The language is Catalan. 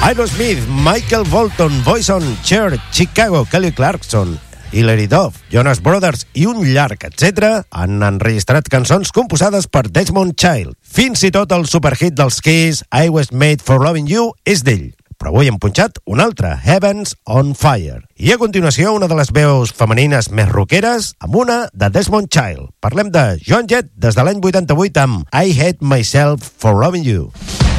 Aerosmith, Michael Bolton, Boyzone, Cher, Chicago, Kelly Clarkson, Hilary Duff, Jonas Brothers i un llarg, etc. han enregistrat cançons composades per Desmond Child. Fins i tot el superhit dels Kiss, I Was Made for Loving You, és d'ell. Però avui hem punxat un altre, Heaven's on Fire. I a continuació, una de les veus femenines més rockeres, amb una de Desmond Child. Parlem de Joan Jett des de l'any 88 amb I Hate Myself for Loving You.